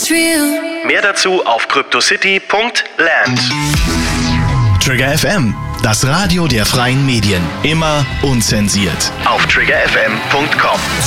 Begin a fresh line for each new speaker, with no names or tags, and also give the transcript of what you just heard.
Mehr dazu auf cryptocity.land.
Trigger FM, das Radio der freien Medien. Immer unzensiert.
Auf triggerfm.com.